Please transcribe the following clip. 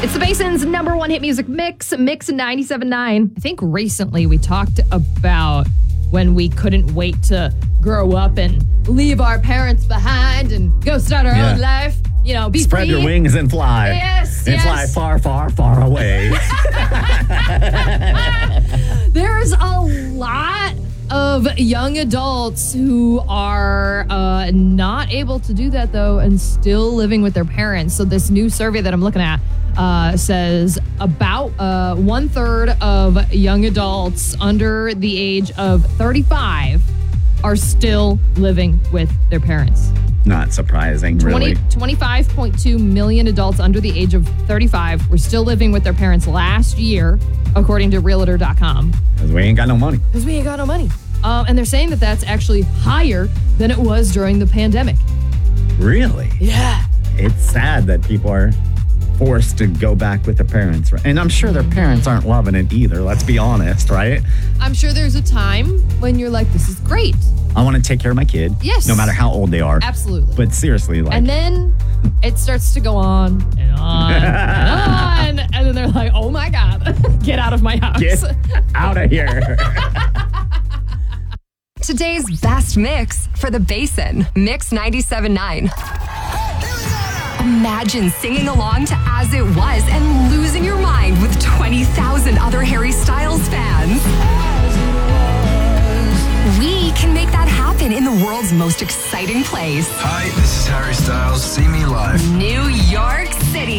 It's the Basin's number one hit music mix 97.9. I think recently we talked about when we couldn't wait to grow up and leave our parents behind and go start our own life. You know, be Spread free. your wings and fly. Yes, and fly far, far, far away. There's a lot of young adults who are not able to do that, though, and still living with their parents. So this new survey that I'm looking at says about 1/3 of young adults under the age of 35 are still living with their parents. Not surprising, really. 25.2 million adults under the age of 35 were still living with their parents last year, according to Realtor.com. Because we ain't got no money. Because we ain't got no money. And they're saying that that's actually higher than it was during the pandemic. Really? Yeah. It's sad that people are forced to go back with their parents. And I'm sure their parents aren't loving it either. Let's be honest, right? I'm sure there's a time when you're like, this is great. I want to take care of my kid. Yes. No matter how old they are. Absolutely. But seriously, like. And then it starts to go on and on and on. And then they're like, oh my God, get out of my house. Get out of here. Today's best mix for the Basin. Mix 97.9. Imagine singing along to As It Was and losing your mind with 20,000 other Harry Styles fans. We can make that happen in the world's most exciting place. Hi, this is Harry Styles. See me live. New York City.